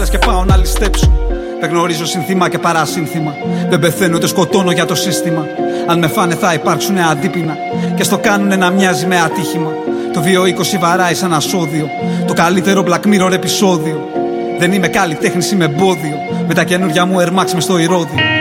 και πάω να ληστέψω. Δεν γνωρίζω συνθήμα και παρασύνθημα. Δεν πεθαίνω ούτε σκοτώνω για το σύστημα. Αν με φάνε θα υπάρξουν αντίπεινα και στο κάνουνε να μοιάζει με ατύχημα. Το 220 βαράει σαν ασώδιο. Το καλύτερο Black Mirror επεισόδιο. Δεν είμαι καλλιτέχνης, είμαι εμπόδιο. Με τα καινούργια μου Air Max μες στο ηρώδιο.